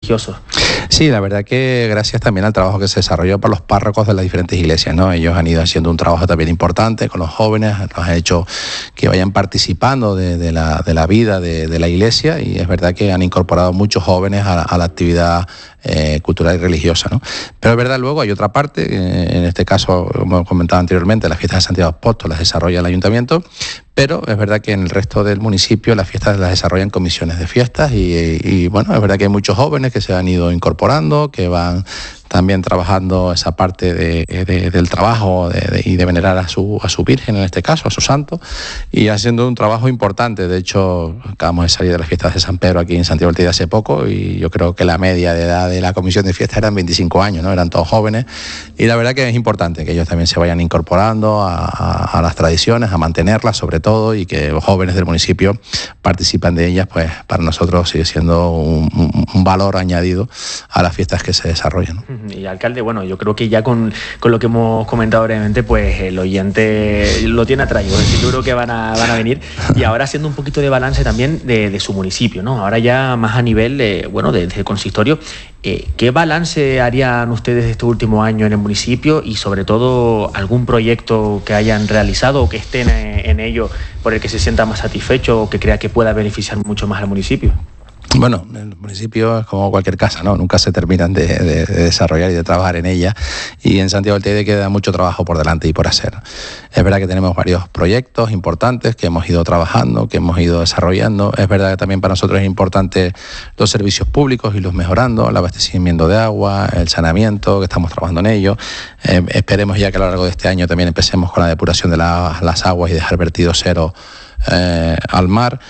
religiosos. Sí, la verdad que gracias también al trabajo que se desarrolló por los párrocos de las diferentes iglesias, ¿no? Ellos han ido haciendo un trabajo también importante con los jóvenes, los han hecho que vayan participando de la vida de la iglesia, y es verdad que han incorporado muchos jóvenes a la actividad cultural y religiosa, ¿no? Pero es verdad, luego hay otra parte, en este caso, como comentaba anteriormente, las fiestas de Santiago Apóstol las desarrolla el ayuntamiento, pero es verdad que en el resto del municipio las fiestas las desarrollan comisiones de fiestas y bueno, es verdad que hay muchos jóvenes que se han ido incorporando, que van también trabajando esa parte del trabajo y de venerar a su Virgen, en este caso, a su santo, y haciendo un trabajo importante. De hecho, acabamos de salir de las fiestas de San Pedro aquí en Santiago del Teide hace poco, y yo creo que la media de edad de la comisión de fiestas eran 25 años, ¿no? Eran todos jóvenes, y la verdad que es importante que ellos también se vayan incorporando a las tradiciones, a mantenerlas sobre todo, y que los jóvenes del municipio participen de ellas, pues para nosotros sigue siendo un valor añadido a las fiestas que se desarrollan, ¿no? Y alcalde, bueno, yo creo que ya con lo que hemos comentado brevemente, pues el oyente lo tiene atraído, es decir, yo creo que van a venir. Y ahora haciendo un poquito de balance también de su municipio, ¿no? Ahora ya más a nivel, desde el consistorio, ¿qué balance harían ustedes de este último año en el municipio, y sobre todo algún proyecto que hayan realizado o que estén en ello por el que se sienta más satisfecho o que crea que pueda beneficiar mucho más al municipio? Bueno, el municipio es como cualquier casa, ¿no? Nunca se terminan de desarrollar y de trabajar en ella, y en Santiago del Teide queda mucho trabajo por delante y por hacer. Es verdad que tenemos varios proyectos importantes que hemos ido trabajando, que hemos ido desarrollando. Es verdad que también para nosotros es importante los servicios públicos, irlos mejorando, el abastecimiento de agua, el saneamiento, que estamos trabajando en ello. Esperemos ya que a lo largo de este año también empecemos con la depuración de las aguas y dejar vertido cero al mar.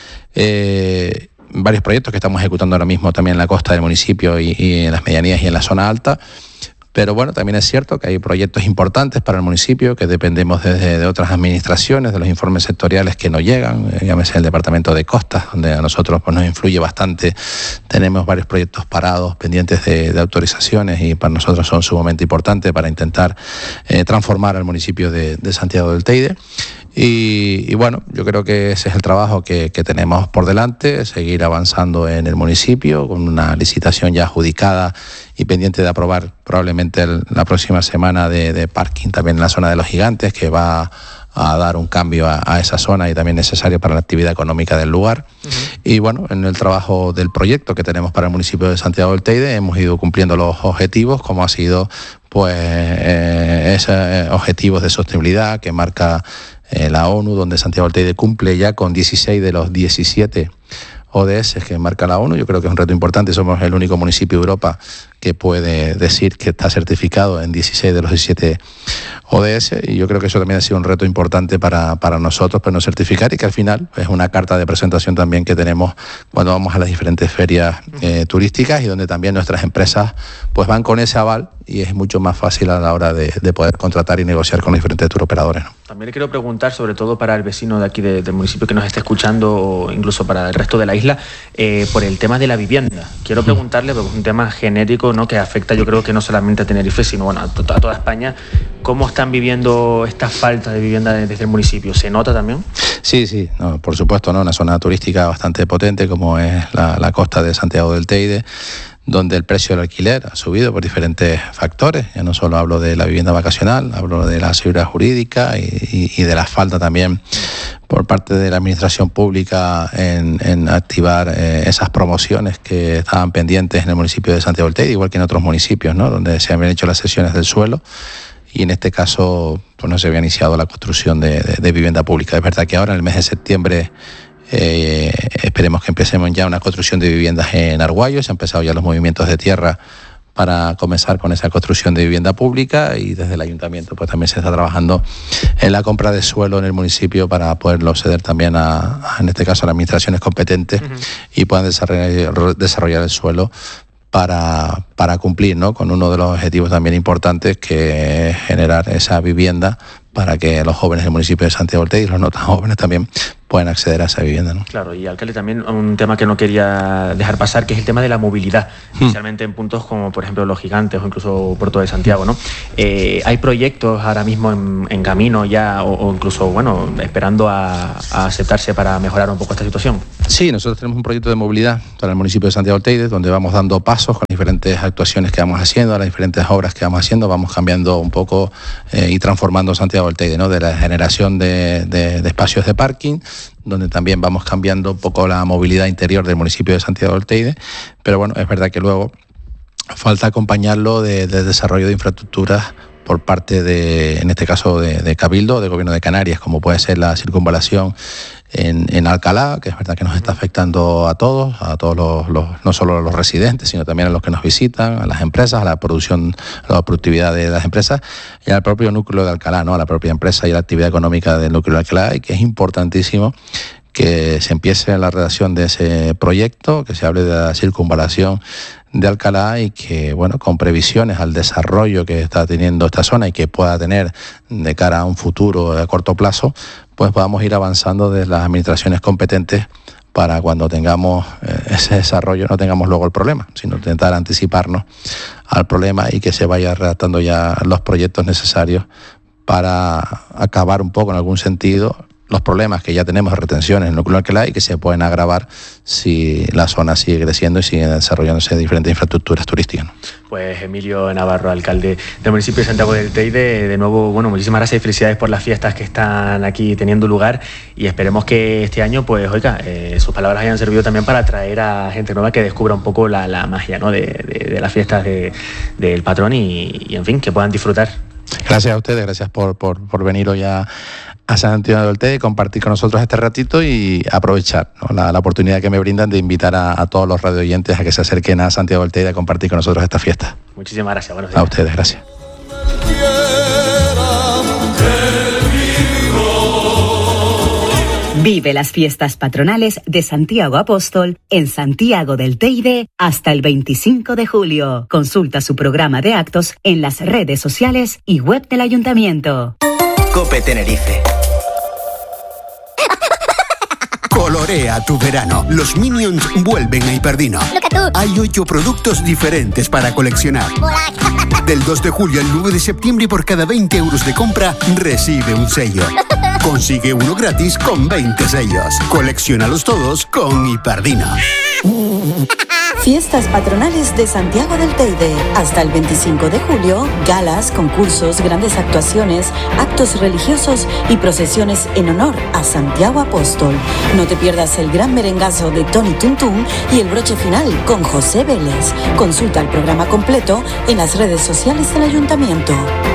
Varios proyectos que estamos ejecutando ahora mismo también en la costa del municipio y en las medianías y en la zona alta. Pero bueno, también es cierto que hay proyectos importantes para el municipio, que dependemos de otras administraciones, de los informes sectoriales que nos llegan, llámese el departamento de costas, donde a nosotros pues nos influye bastante. Tenemos varios proyectos parados, pendientes de autorizaciones, y para nosotros son sumamente importantes para intentar transformar al municipio de Santiago del Teide. Y bueno, yo creo que ese es el trabajo que tenemos por delante, seguir avanzando en el municipio con una licitación ya adjudicada y pendiente de aprobar probablemente la próxima semana de parking también en la zona de los Gigantes, que va a dar un cambio a esa zona y también necesario para la actividad económica del lugar. Uh-huh. Y bueno, en el trabajo del proyecto que tenemos para el municipio de Santiago del Teide hemos ido cumpliendo los objetivos, como ha sido pues esos objetivos de sostenibilidad que marca la ONU, donde Santiago del Teide cumple ya con 16 de los 17 ODS que marca la ONU. Yo creo que es un reto importante. Somos el único municipio de Europa que puede decir que está certificado en 16 de los 17 ODS, y yo creo que eso también ha sido un reto importante para nosotros, pues, no certificar, y que al final es una carta de presentación también que tenemos cuando vamos a las diferentes ferias turísticas, y donde también nuestras empresas pues van con ese aval, y es mucho más fácil a la hora de poder contratar y negociar con los diferentes turoperadores, ¿no? También le quiero preguntar, sobre todo para el vecino de aquí del municipio que nos esté escuchando, o incluso para el resto de la isla, por el tema de la vivienda. Quiero preguntarle, porque es un tema genérico, ¿no?, que afecta, yo creo que no solamente a Tenerife, sino bueno, a toda España. ¿Cómo están viviendo esta falta de vivienda desde el municipio? ¿Se nota también? Sí, no, por supuesto, ¿no? Una zona turística bastante potente como es la costa de Santiago del Teide, donde el precio del alquiler ha subido por diferentes factores. Ya no solo hablo de la vivienda vacacional, hablo de la seguridad jurídica y de la falta también por parte de la administración pública en activar esas promociones que estaban pendientes en el municipio de Santiago del Teide, igual que en otros municipios, ¿no?, donde se habían hecho las cesiones del suelo, y en este caso pues no se había iniciado la construcción de vivienda pública. Es verdad que ahora, en el mes de septiembre, esperemos que empecemos ya una construcción de viviendas en Arguayo. Se han empezado ya los movimientos de tierra para comenzar con esa construcción de vivienda pública, y desde el ayuntamiento pues también se está trabajando en la compra de suelo en el municipio para poderlo ceder también en este caso a las administraciones competentes, uh-huh, y puedan desarrollar el suelo para cumplir, ¿no?, con uno de los objetivos también importantes, que es generar esa vivienda para que los jóvenes del municipio de Santiago del Teide, y los no tan jóvenes también, pueden acceder a esa vivienda, ¿no? Claro, y alcalde, también un tema que no quería dejar pasar, que es el tema de la movilidad, especialmente en puntos como, por ejemplo, Los Gigantes o incluso Puerto de Santiago, ¿no? Hay proyectos ahora mismo en camino ya o incluso, bueno, esperando a aceptarse para mejorar un poco esta situación. Sí, nosotros tenemos un proyecto de movilidad para el municipio de Santiago del Teide, donde vamos dando pasos con diferentes actuaciones que vamos haciendo, las diferentes obras que vamos haciendo, vamos cambiando un poco y transformando Santiago del Teide, ¿no? De la generación de espacios de parking, donde también vamos cambiando un poco la movilidad interior del municipio de Santiago del Teide, pero bueno, es verdad que luego falta acompañarlo de desarrollo de infraestructuras por parte en este caso de Cabildo, de Gobierno de Canarias, como puede ser la circunvalación en Alcalá, que es verdad que nos está afectando a todos no solo a los residentes, sino también a los que nos visitan, a las empresas, a la productividad de las empresas y al propio núcleo de Alcalá, ¿no? A la propia empresa y a la actividad económica del núcleo de Alcalá, y que es importantísimo que se empiece la redacción de ese proyecto, que se hable de la circunvalación de Alcalá y que, bueno, con previsiones al desarrollo que está teniendo esta zona y que pueda tener de cara a un futuro a corto plazo, pues podamos ir avanzando desde las administraciones competentes para cuando tengamos ese desarrollo no tengamos luego el problema, sino intentar anticiparnos al problema y que se vaya redactando ya los proyectos necesarios para acabar un poco en algún sentido los problemas que ya tenemos de retenciones en el núcleo de Alcalá y que se pueden agravar si la zona sigue creciendo y sigue desarrollándose diferentes infraestructuras turísticas, ¿no? Pues Emilio Navarro, alcalde del municipio de Santiago del Teide, de nuevo, bueno, muchísimas gracias y felicidades por las fiestas que están aquí teniendo lugar y esperemos que este año, pues, oiga, sus palabras hayan servido también para atraer a gente nueva que descubra un poco la magia, ¿no? de las fiestas del patrón y, en fin, que puedan disfrutar. Gracias a ustedes, gracias por venir hoy a Santiago del Teide, compartir con nosotros este ratito y aprovechar, ¿no? la oportunidad que me brindan de invitar a todos los radioyentes a que se acerquen a Santiago del Teide a compartir con nosotros esta fiesta. Muchísimas gracias. Buenos días. A ustedes, gracias. Vive las fiestas patronales de Santiago Apóstol en Santiago del Teide hasta el 25 de julio. Consulta su programa de actos en las redes sociales y web del ayuntamiento. Cope Tenerife. Colorea tu verano. Los Minions vuelven a Ipardino. Hay 8 productos diferentes para coleccionar. Del 2 de julio al 9 de septiembre, por cada 20 euros de compra, recibe un sello. Consigue uno gratis con 20 sellos. Colecciónalos todos con Ipardino. Fiestas patronales de Santiago del Teide. Hasta el 25 de julio, galas, concursos, grandes actuaciones, actos religiosos y procesiones en honor a Santiago Apóstol. No te pierdas el gran merengazo de Tony Tuntún y el broche final con José Vélez. Consulta el programa completo en las redes sociales del ayuntamiento.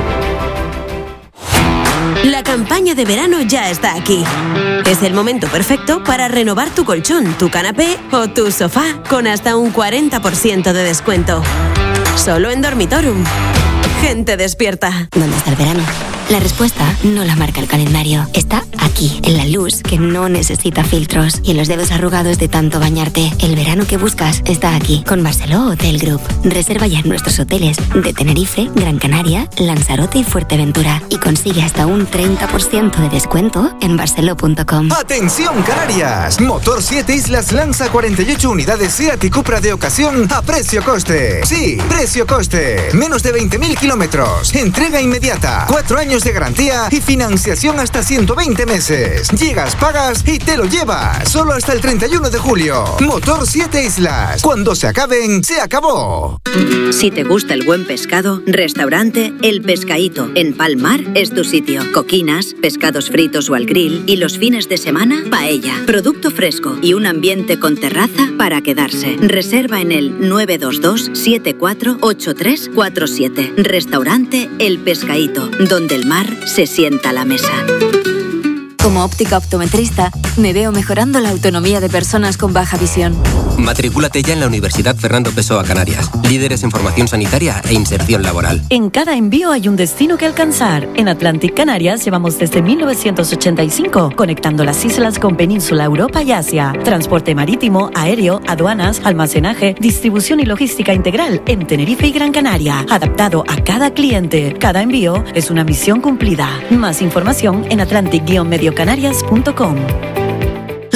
La campaña de verano ya está aquí. Es el momento perfecto para renovar tu colchón, tu canapé o tu sofá con hasta un 40% de descuento. Solo en Dormitorum. Gente despierta. ¿Dónde está el verano? La respuesta no la marca el calendario. Está aquí, en la luz que no necesita filtros y en los dedos arrugados de tanto bañarte. El verano que buscas está aquí, con Barceló Hotel Group. Reserva ya en nuestros hoteles de Tenerife, Gran Canaria, Lanzarote y Fuerteventura y consigue hasta un 30% de descuento en barceló.com. ¡Atención, Canarias! Motor 7 Islas lanza 48 unidades Seat y Cupra de ocasión a precio-coste. Sí, precio-coste. Menos de 20.000 kilómetros. Entrega inmediata. 4 años de garantía y financiación hasta 120 meses. Llegas, pagas y te lo llevas. Solo hasta el 31 de julio. Motor 7 Islas. Cuando se acaben, se acabó. Si te gusta el buen pescado, restaurante El Pescaíto en Palmar es tu sitio. Coquinas, pescados fritos o al grill y los fines de semana, paella. Producto fresco y un ambiente con terraza para quedarse. Reserva en el 922-748347. Restaurante El Pescaíto, donde el mar se sienta a la mesa. Como óptica optometrista, me veo mejorando la autonomía de personas con baja visión. Matricúlate ya en la Universidad Fernando Pessoa Canarias, líderes en formación sanitaria e inserción laboral. En cada envío hay un destino que alcanzar. En Atlantic Canarias llevamos desde 1985, conectando las islas con Península, Europa y Asia. Transporte marítimo, aéreo, aduanas, almacenaje, distribución y logística integral en Tenerife y Gran Canaria, adaptado a cada cliente. Cada envío es una misión cumplida. Más información en Atlantic-mediocanarias.com.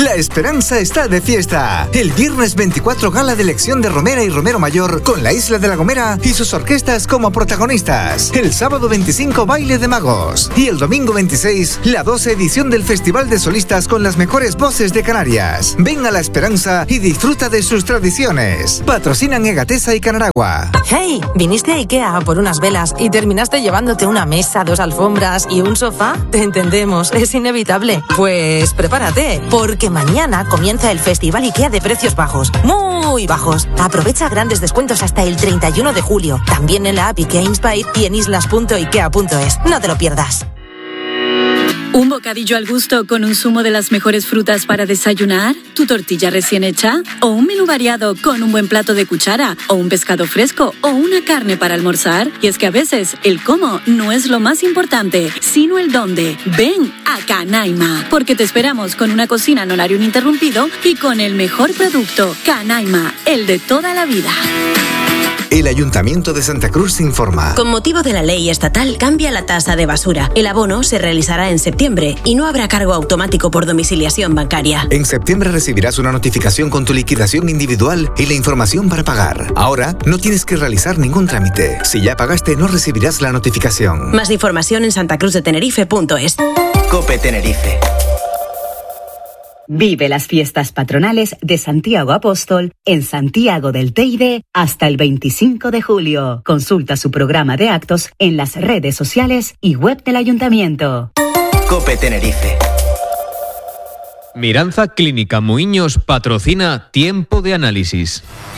La Esperanza está de fiesta. El viernes 24 gala de elección de Romera y Romero Mayor con la Isla de La Gomera y sus orquestas como protagonistas. El sábado 25 baile de magos. Y el domingo 26 la 12 edición del Festival de Solistas con las mejores voces de Canarias. Ven a La Esperanza y disfruta de sus tradiciones. Patrocinan Egatesa y Canaragua. Hey, ¿viniste a IKEA a por unas velas y terminaste llevándote una mesa, 2 alfombras y un sofá? Te entendemos, es inevitable. Pues prepárate, porque mañana comienza el Festival IKEA de precios bajos, muy bajos. Aprovecha grandes descuentos hasta el 31 de julio. También en la app IKEA Inspire y en islas.ikea.es. No te lo pierdas. ¿Un bocadillo al gusto con un zumo de las mejores frutas para desayunar? ¿Tu tortilla recién hecha? ¿O un menú variado con un buen plato de cuchara? ¿O un pescado fresco? ¿O una carne para almorzar? Y es que a veces el cómo no es lo más importante, sino el dónde. Ven a Canaima, porque te esperamos con una cocina en horario ininterrumpido y con el mejor producto. Canaima, el de toda la vida. El Ayuntamiento de Santa Cruz informa. Con motivo de la ley estatal cambia la tasa de basura. El abono se realizará en septiembre y no habrá cargo automático por domiciliación bancaria. En septiembre recibirás una notificación con tu liquidación individual y la información para pagar. Ahora no tienes que realizar ningún trámite. Si ya pagaste, no recibirás la notificación. Más información en santacruzdetenerife.es. COPE Tenerife. Vive las fiestas patronales de Santiago Apóstol en Santiago del Teide hasta el 25 de julio. Consulta su programa de actos en las redes sociales y web del Ayuntamiento. COPE Tenerife. Miranza Clínica Muiños patrocina Tiempo de Análisis.